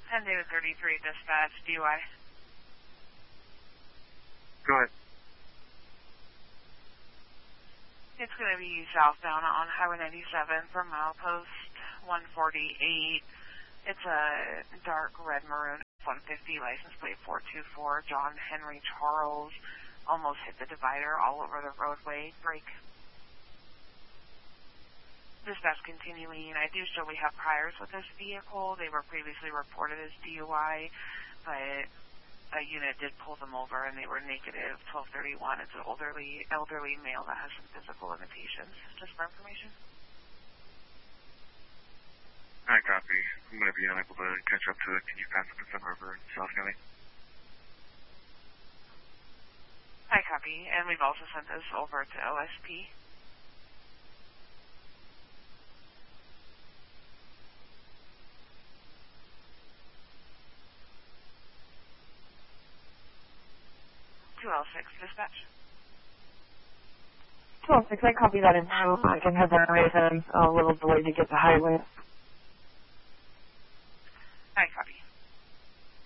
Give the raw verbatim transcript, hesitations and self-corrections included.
ten David thirty-three, dispatch, D U I. Go ahead. It's going to be southbound on Highway ninety-seven from milepost one forty-eight. It's a dark red maroon F one fifty, license plate four two four, John Henry Charles. Almost hit the divider all over the roadway. Brake. Dispatch continuing. I do show we have priors with this vehicle. They were previously reported as D U I, but a unit did pull them over and they were negative twelve thirty-one. It's an elderly, elderly male that has some physical limitations. Just for information. I copy. I'm going to be unable to catch up to it. Can you pass it to some over in South County? I copy. And we've also sent this over to O S P. two oh six, dispatch. two oh six, I copy that info. I can have that raise a little delayed to get the highway.